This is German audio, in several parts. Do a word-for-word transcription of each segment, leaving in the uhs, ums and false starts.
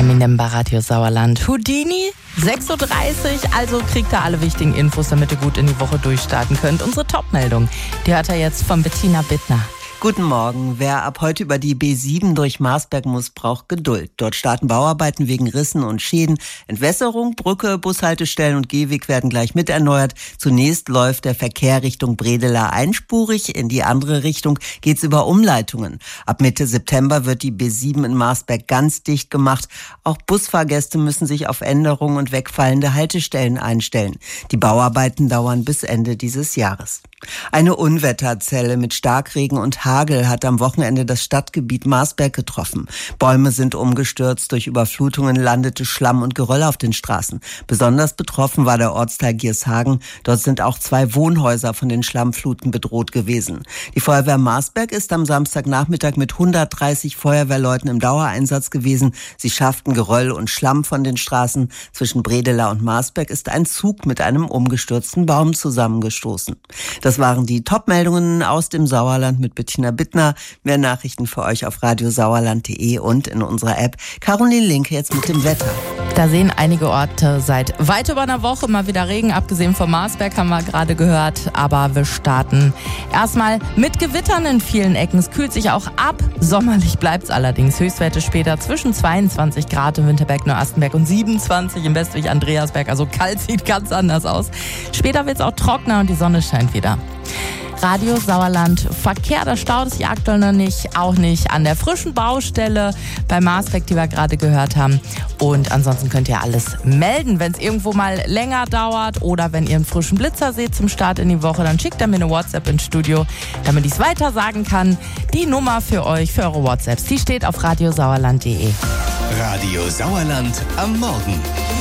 Eminem bei Radio Sauerland. Houdini, sechs Uhr dreißig, also kriegt ihr alle wichtigen Infos, damit ihr gut in die Woche durchstarten könnt. Unsere Top-Meldung, die hört ihr jetzt von Bettina Bittner. Guten Morgen. Wer ab heute über die B sieben durch Marsberg muss, braucht Geduld. Dort starten Bauarbeiten wegen Rissen und Schäden. Entwässerung, Brücke, Bushaltestellen und Gehweg werden gleich mit erneuert. Zunächst läuft der Verkehr Richtung Bredela einspurig. In die andere Richtung geht's über Umleitungen. Ab Mitte September wird die B sieben in Marsberg ganz dicht gemacht. Auch Busfahrgäste müssen sich auf Änderungen und wegfallende Haltestellen einstellen. Die Bauarbeiten dauern bis Ende dieses Jahres. Eine Unwetterzelle mit Starkregen und Hagel hat am Wochenende das Stadtgebiet Marsberg getroffen. Bäume sind umgestürzt, durch Überflutungen landete Schlamm und Geröll auf den Straßen. Besonders betroffen war der Ortsteil Giershagen. Dort sind auch zwei Wohnhäuser von den Schlammfluten bedroht gewesen. Die Feuerwehr Marsberg ist am Samstagnachmittag mit hundertdreißig Feuerwehrleuten im Dauereinsatz gewesen. Sie schafften Geröll und Schlamm von den Straßen. Zwischen Bredela und Marsberg ist ein Zug mit einem umgestürzten Baum zusammengestoßen. Das waren die Top-Meldungen aus dem Sauerland mit Bettina Bittner. Mehr Nachrichten für euch auf radiosauerland punkt de und in unserer App. Caroline Linke jetzt mit dem Wetter. Da sehen einige Orte seit weit über einer Woche mal wieder Regen, abgesehen vom Marsberg haben wir gerade gehört. Aber wir starten erstmal mit Gewittern in vielen Ecken. Es kühlt sich auch ab. Sommerlich bleibt es allerdings. Höchstwerte später zwischen zweiundzwanzig Grad im Winterberg, Neuastenberg und siebenundzwanzig im Westwig Andreasberg. Also kalt sieht ganz anders aus. Später wird es auch trockener und die Sonne scheint wieder. Radio Sauerland Verkehr, da staut es sich aktuell noch nicht, auch nicht an der frischen Baustelle bei Marsberg, die wir gerade gehört haben. Und ansonsten könnt ihr alles melden, wenn es irgendwo mal länger dauert oder wenn ihr einen frischen Blitzer seht zum Start in die Woche, dann schickt ihr mir eine WhatsApp ins Studio, damit ich es weiter sagen kann. Die Nummer für euch, für eure WhatsApps, die steht auf radiosauerland punkt de. Radio Sauerland am Morgen.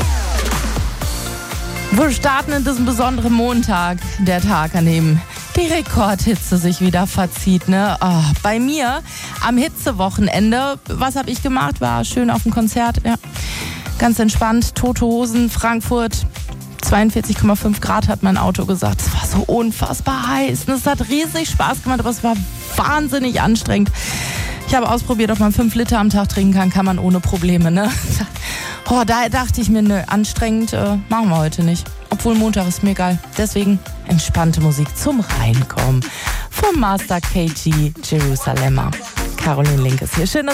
Wir starten in diesem besonderen Montag, der Tag, an dem die Rekordhitze sich wieder verzieht. Ne? Oh, bei mir am Hitzewochenende, was habe ich gemacht? War schön auf dem Konzert, ja. Ganz entspannt, Tote Hosen, Frankfurt. zweiundvierzig Komma fünf Grad hat mein Auto gesagt. Es war so unfassbar heiß. Es hat riesig Spaß gemacht, aber es war wahnsinnig anstrengend. Ich habe ausprobiert, ob man fünf Liter am Tag trinken kann. Kann man ohne Probleme, ne? Oh, da dachte ich mir, nö, anstrengend äh, machen wir heute nicht. Obwohl Montag ist mir egal. Deswegen entspannte Musik zum Reinkommen. Vom Master K G Jerusalemmer. Caroline Link ist hier. Schön,